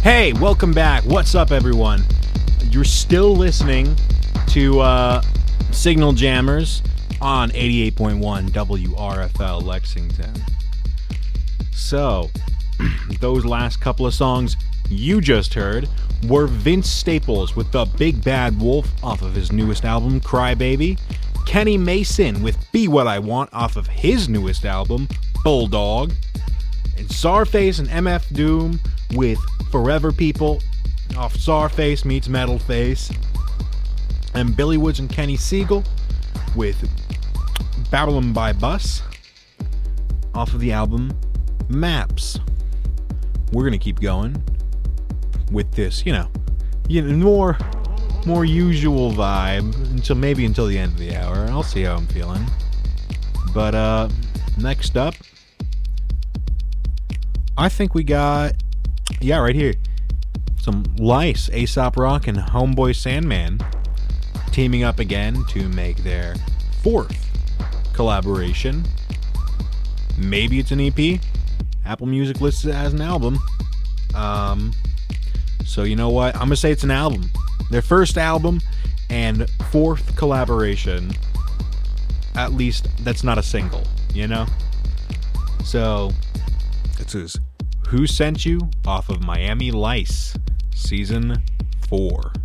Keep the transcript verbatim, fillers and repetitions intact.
Hey, welcome back. What's up, everyone? You're still listening to uh, Signal Jammers on eighty-eight point one W R F L Lexington. So, those last couple of songs you just heard were Vince Staples with The Big Bad Wolf off of his newest album, Crybaby, Kenny Mason with Be What I Want off of his newest album, Bulldog, and Czarface and M F Doom with Forever People off Czarface meets Metal Face, and Billy Woods and Kenny Siegel with Babylon by Bus off of the album Maps. We're gonna keep going with this, you know, you know, more more usual vibe until maybe until the end of the hour. I'll see how I'm feeling. But uh next up, I think we got yeah, right here. Some Lice, Aesop Rock, and Homeboy Sandman teaming up again to make their fourth collaboration. Maybe it's an E P. Apple Music lists it as an album. Um, so you know what? I'm going to say it's an album. Their first album and fourth collaboration. At least that's not a single, you know? So, this is Who Sent You off of Miami Lice, Season four.